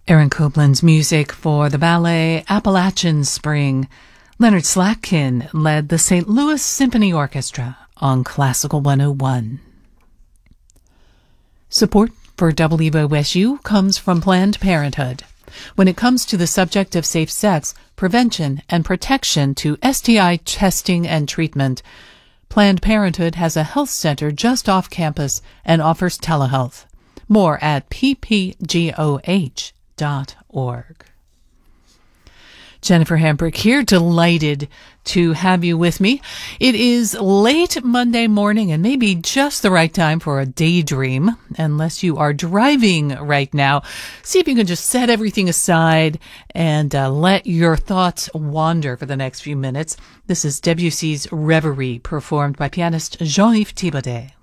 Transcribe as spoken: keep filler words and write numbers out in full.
Aaron Copland's music for the ballet Appalachian Spring. Leonard Slatkin led the Saint Louis Symphony Orchestra on Classical one oh one. Support for W O S U comes from Planned Parenthood. When it comes to the subject of safe sex, prevention, and protection to S T I testing and treatment, Planned Parenthood has a health center just off campus and offers telehealth. More at p p g o h dot org. Jennifer Hambrick here, delighted to have you with me. It is late Monday morning and maybe just the right time for a daydream, unless you are driving right now. See if you can just set everything aside and uh, let your thoughts wander for the next few minutes. This is Debussy's Reverie, performed by pianist Jean-Yves Thibaudet.